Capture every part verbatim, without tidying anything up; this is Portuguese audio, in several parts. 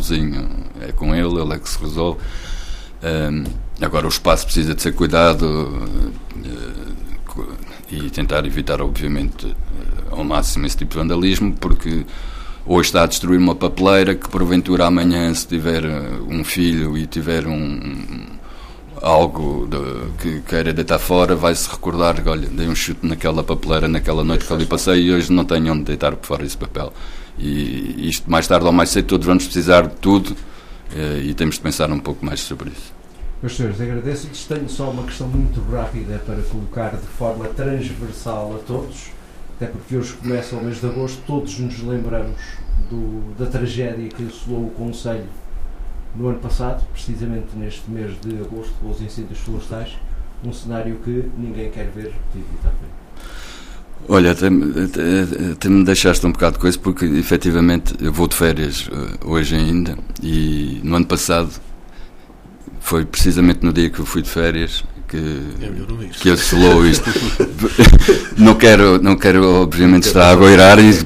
sozinho, é com ele, ele é que se resolve. Um, agora o espaço precisa de ser cuidado uh, e tentar evitar, obviamente, uh, ao máximo esse tipo de vandalismo, porque hoje está a destruir uma papeleira que porventura amanhã, se tiver um filho e tiver um, algo de, que queira deitar fora, vai-se recordar que, olha, dei um chute naquela papeleira naquela noite que ali passei e hoje não tenho onde deitar por fora esse papel. E isto, mais tarde ou mais cedo, todos vamos precisar de tudo e temos de pensar um pouco mais sobre isso. Meus senhores, agradeço-lhes. Tenho só uma questão muito rápida para colocar de forma transversal a todos, até porque hoje começa o mês de agosto, todos nos lembramos do, da tragédia que assolou o Conselho no ano passado, precisamente neste mês de agosto, com os incêndios florestais, um cenário que ninguém quer ver repetido e está bem. Olha, até, até, até me deixaste um bocado de coisa, porque efetivamente eu vou de férias uh, hoje ainda, e no ano passado foi precisamente no dia que eu fui de férias que, é que assolou isto. não, quero, não quero obviamente estar a goirar, e, uh,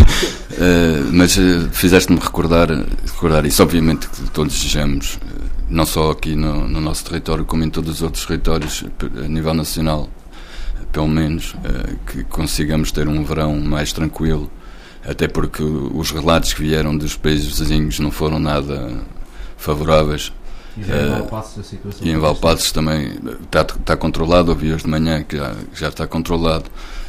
mas uh, fizeste-me recordar, recordar isso. Obviamente que todos desejamos, uh, não só aqui no, no nosso território, como em todos os outros territórios a nível nacional, pelo menos, uh, que consigamos ter um verão mais tranquilo, até porque os relatos que vieram dos países vizinhos não foram nada favoráveis. E já em Valpaços a situação e em Valpaços também está, está controlado. Ouvi hoje de manhã que já, já está controlado,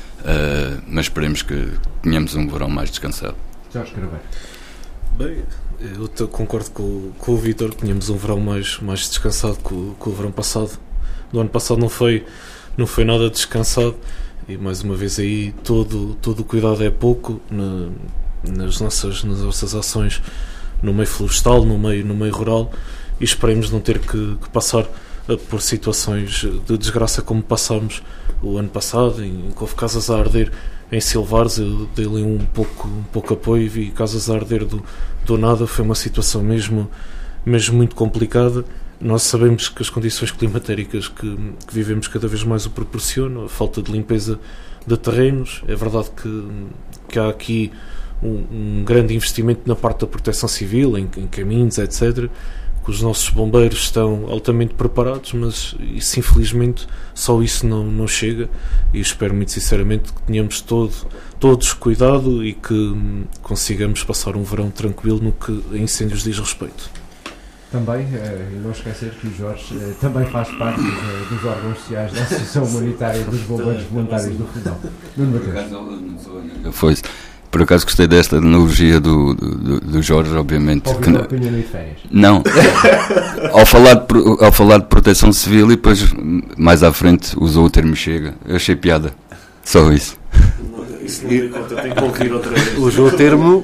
uh, mas esperemos que tenhamos um verão mais descansado. Jorge Caraveiro. Bem, eu te, concordo com, com o Vítor, que tínhamos um verão mais, mais descansado que o, que o verão passado. Do ano passado não foi, não foi nada descansado, e mais uma vez aí todo, todo o cuidado é pouco na, nas, nossas, nas nossas ações no meio florestal, no meio, no meio rural, e esperemos não ter que, que passar por situações de desgraça como passámos o ano passado, em que houve casas a arder em Silvares. Eu dei-lhe um pouco, um pouco apoio e vi casas a arder do, do nada. Foi uma situação mesmo, mesmo muito complicada. Nós sabemos que as condições climatéricas que, que vivemos cada vez mais o proporcionam, a falta de limpeza de terrenos. É verdade que, que há aqui um, um grande investimento na parte da proteção civil, em, em caminhos, etcétera, que os nossos bombeiros estão altamente preparados, mas isso, infelizmente, só isso não, não chega, e espero muito sinceramente que tenhamos todo, todos cuidado e que consigamos passar um verão tranquilo no que a incêndios diz respeito. Também, e não esquecer que o Jorge eh, também faz parte eh, dos órgãos sociais da Associação Humanitária dos Bombeiros Voluntários do Fundão. Nuno Mateus. Foi. Por acaso gostei desta analogia do, do, do Jorge, obviamente. Pode vir que, de férias. Não. ao, falar de, ao falar de proteção civil, e depois mais à frente usou o termo chega. Eu achei piada. Só isso. Isso não me conta, tenho que ouvir outra vez. Usou o termo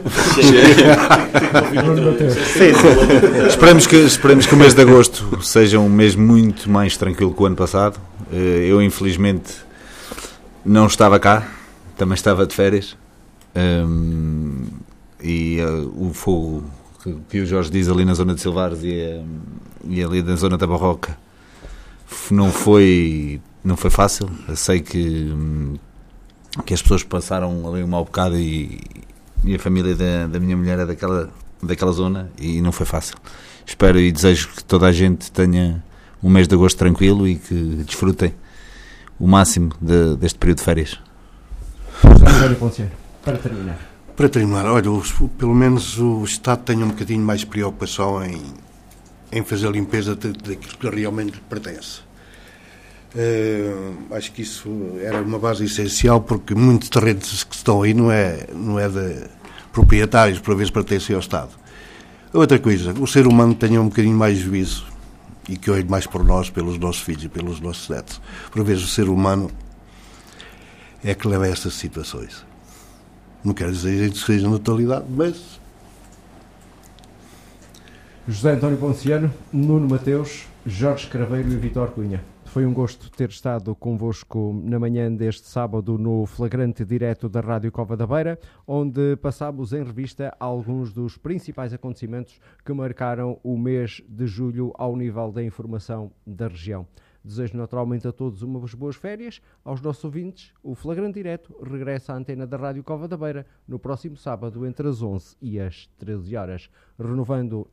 chega. Esperemos que, esperemos que o mês de agosto seja um mês muito mais tranquilo que o ano passado. Eu, infelizmente, não estava cá. Também estava de férias. Um, e uh, o fogo que, que o Jorge diz ali na zona de Silvares e, uh, e ali na zona da Barroca não foi, não foi fácil. Eu sei que, um, que as pessoas passaram ali um mau bocado, e, e a família da, da minha mulher é daquela, daquela zona, e não foi fácil. Espero e desejo que toda a gente tenha um mês de agosto tranquilo e que desfrutem o máximo de, deste período de férias. Para terminar. Para terminar, olha, o, pelo menos o Estado tem um bocadinho mais de preocupação em, em fazer a limpeza de, daquilo que realmente lhe pertence. Uh, acho que isso era uma base essencial, porque muitos terrenos que estão aí não é, não é de proprietários, por vezes pertencem ao Estado. Outra coisa, o ser humano tenha um bocadinho mais de juízo e que olhe mais por nós, pelos nossos filhos e pelos nossos netos. Por vezes o ser humano é que leva a estas situações. Não quero dizer que seja na totalidade, mas... José António Ponciano, Nuno Mateus, Jorge Craveiro e Vítor Cunha. Foi um gosto ter estado convosco na manhã deste sábado no flagrante direto da Rádio Cova da Beira, onde passámos em revista alguns dos principais acontecimentos que marcaram o mês de julho ao nível da informação da região. Desejo naturalmente a todos umas boas férias. Aos nossos ouvintes, o Flagrante Direto regressa à antena da Rádio Cova da Beira no próximo sábado entre as onze e as treze horas, renovando